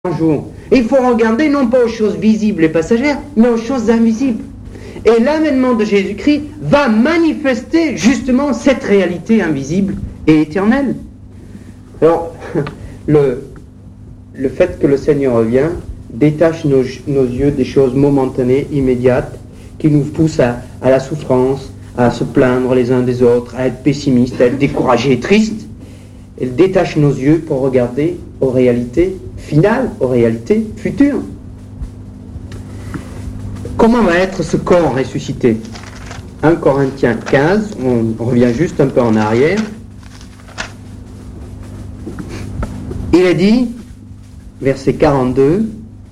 jour. Il faut regarder non pas aux choses visibles et passagères, mais aux choses invisibles. Et l'avènement de Jésus-Christ va manifester justement cette réalité invisible et éternelle. Alors, le fait que le Seigneur revient détache nos yeux des choses momentanées, immédiates, qui nous poussent à la souffrance, à se plaindre les uns des autres, à être pessimistes, à être découragés et tristes. Elle détache nos yeux pour regarder aux réalités finales, aux réalités futures. Comment va être ce corps ressuscité ? 1 Corinthiens 15, on revient juste un peu en arrière. Il est dit, verset 42,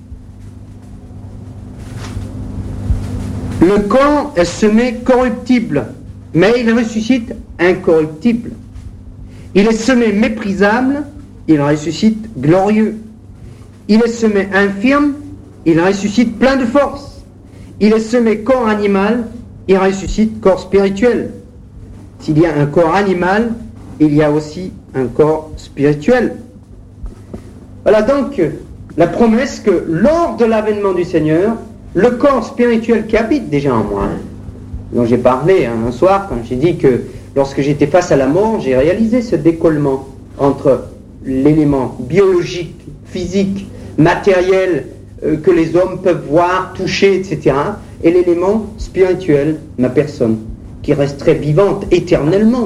le corps est semé corruptible, mais il ressuscite incorruptible. Il est semé méprisable, il ressuscite glorieux. Il est semé infirme, il ressuscite plein de force. Il est semé corps animal, il ressuscite corps spirituel. S'il y a un corps animal, il y a aussi un corps spirituel. Voilà donc la promesse que lors de l'avènement du Seigneur, le corps spirituel qui habite déjà en moi, dont j'ai parlé un soir quand j'ai dit que lorsque j'étais face à la mort, j'ai réalisé ce décollement entre l'élément biologique, physique, matériel que les hommes peuvent voir, toucher, etc., et l'élément spirituel, ma personne, qui resterait vivante, éternellement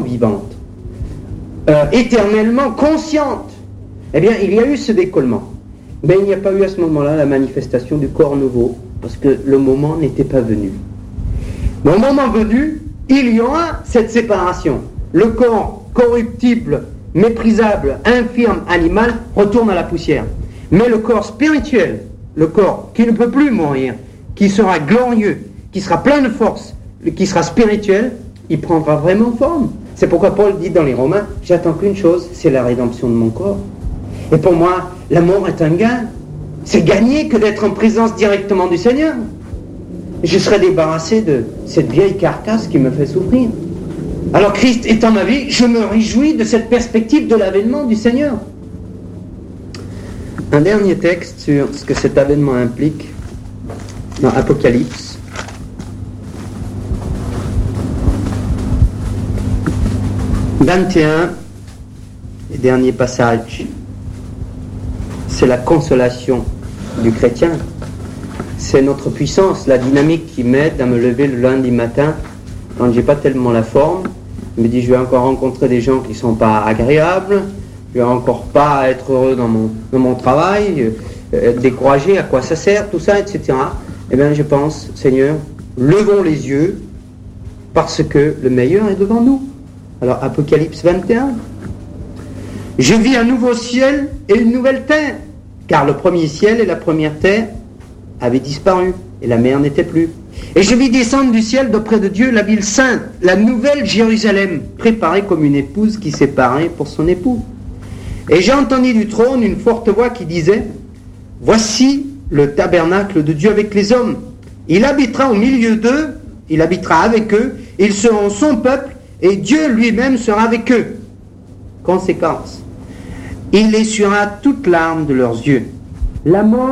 consciente. Eh bien, il y a eu ce décollement. Mais il n'y a pas eu à ce moment-là la manifestation du corps nouveau, parce que le moment n'était pas venu. Mais au moment venu, il y aura cette séparation. Le corps corruptible, méprisable, infirme, animal, retourne à la poussière. Mais le corps spirituel, le corps qui ne peut plus mourir, qui sera glorieux, qui sera plein de force, qui sera spirituel, il prendra vraiment forme. C'est pourquoi Paul dit dans les Romains, j'attends qu'une chose, c'est la rédemption de mon corps. Et pour moi, la mort est un gain. C'est gagner que d'être en présence directement du Seigneur. Je serai débarrassé de cette vieille carcasse qui me fait souffrir. Alors Christ étant ma vie, je me réjouis de cette perspective de l'avènement du Seigneur. Un dernier texte sur ce que cet avènement implique dans Apocalypse. « 21, le dernier passage, c'est la consolation du chrétien. C'est notre puissance, la dynamique qui m'aide à me lever le lundi matin quand j'ai pas tellement la forme. Je me dis, je vais encore rencontrer des gens qui ne sont pas agréables, je vais encore pas être heureux dans mon travail, être découragé, à quoi ça sert, tout ça, etc. Eh bien, je pense, Seigneur, levons les yeux parce que le meilleur est devant nous. Alors, Apocalypse 21. Je vis un nouveau ciel et une nouvelle terre, car le premier ciel et la première terre avaient disparu, et la mer n'était plus. Et je vis descendre du ciel d'auprès de Dieu la ville sainte, la nouvelle Jérusalem, préparée comme une épouse qui s'est parée pour son époux. Et j'ai entendu du trône une forte voix qui disait, « Voici le tabernacle de Dieu avec les hommes. Il habitera au milieu d'eux, il habitera avec eux, ils seront son peuple, et Dieu lui-même sera avec eux. » Conséquence, il essuiera toute larme de leurs yeux. La mort